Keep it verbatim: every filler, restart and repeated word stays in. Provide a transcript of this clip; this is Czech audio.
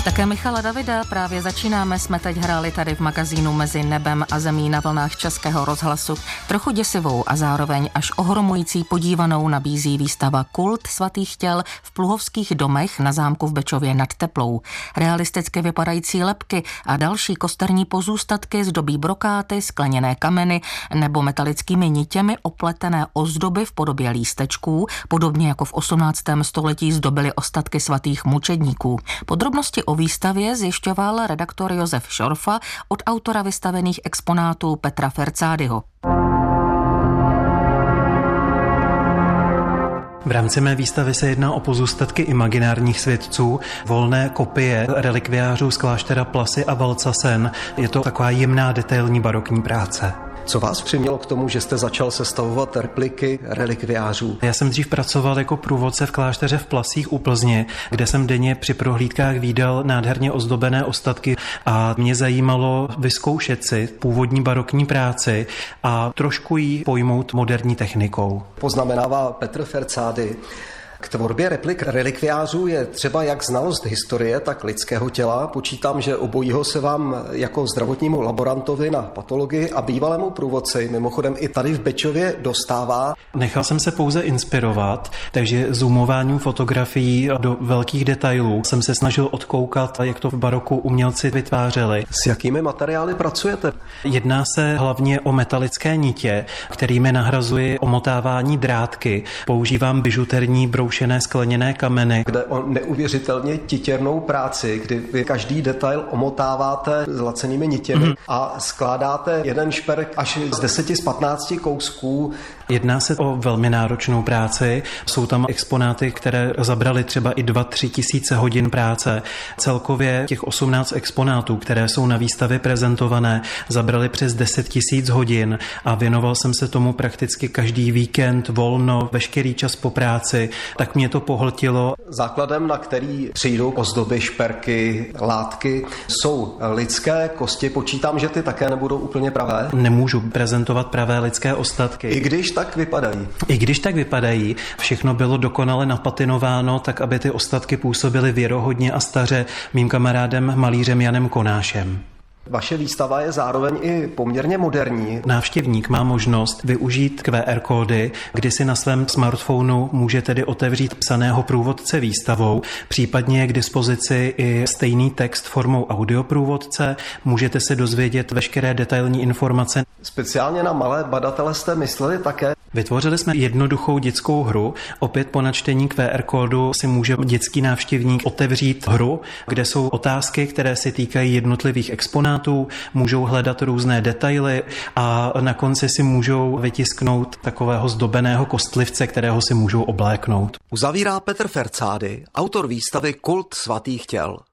Také Michala Davida právě začínáme, jsme teď hráli tady v magazínu Mezi nebem a zemí na vlnách Českého rozhlasu. Trochu děsivou a zároveň až ohromující podívanou nabízí výstava Kult svatých těl v Pluhovských domech na zámku v Bečově nad Teplou. Realisticky vypadající lebky a další kosterní pozůstatky zdobí brokáty, skleněné kameny nebo metalickými nitěmi opletené ozdoby v podobě lístečků, podobně jako v osmnáctém století zdobily ostatky svatých mučedníků. Podrobnosti o výstavě zjišťoval redaktor Josef Šorfa od autora vystavených exponátů Petra Fercádyho. V rámci mé výstavy se jedná o pozůstatky imaginárních světců, volné kopie relikviářů z kláštera Plasy a Valcasen. Je to taková jemná detailní barokní práce. Co vás přimělo k tomu, že jste začal sestavovat repliky relikviářů? Já jsem dřív pracoval jako průvodce v klášteře v Plasích u Plzně, kde jsem denně při prohlídkách vídal nádherně ozdobené ostatky a mě zajímalo vyzkoušet si původní barokní práci a trošku ji pojmout moderní technikou. Poznamenává Petr Fercády. K tvorbě replik relikviářů je třeba jak znalost historie, tak lidského těla. Počítám, že obojího se vám jako zdravotnímu laborantovi na patologii a bývalému průvodci, mimochodem i tady v Bečově, dostává. Nechal jsem se pouze inspirovat, takže zoomováním fotografií do velkých detailů jsem se snažil odkoukat, jak to v baroku umělci vytvářeli. S jakými materiály pracujete? Jedná se hlavně o metalické nitě, kterými nahrazuji omotávání drátky. Používám bižuterní broušené skleněné kameny. Jde o neuvěřitelně titěrnou práci, kdy vy každý detail omotáváte zlacenými nitěmi mm-hmm. a skládáte jeden šperk až z deseti z patnácti kousků. Jedná se o velmi náročnou práci. Jsou tam exponáty, které zabraly třeba i dva tři tisíce hodin práce. Celkově těch osmnáct exponátů, které jsou na výstavě prezentované, zabrali přes deset tisíc hodin a věnoval jsem se tomu prakticky každý víkend, volno, veškerý čas po práci. Tak mě to pohltilo. Základem, na který přijdou ozdoby, šperky, látky, jsou lidské kosti. Počítám, že ty také nebudou úplně pravé. Nemůžu prezentovat pravé lidské ostatky. I když tak vypadají. I když tak vypadají, všechno bylo dokonale napatinováno, tak aby ty ostatky působily věrohodně a staře mým kamarádem malířem Janem Konášem. Vaše výstava je zároveň i poměrně moderní. Návštěvník má možnost využít Q R kódy, kdy si na svém smartphonu může tedy otevřít psaného průvodce výstavou, případně je k dispozici i stejný text formou audioprůvodce, můžete se dozvědět veškeré detailní informace. Speciálně na malé badatele jste mysleli také? Vytvořili jsme jednoduchou dětskou hru. Opět po načtení Q R kódu si může dětský návštěvník otevřít hru, kde jsou otázky, které se týkají jednotlivých exponátů, můžou hledat různé detaily a na konci si můžou vytisknout takového zdobeného kostlivce, kterého si můžou obléknout. Uzavírá Petr Fercády, autor výstavy Kult svatých těl.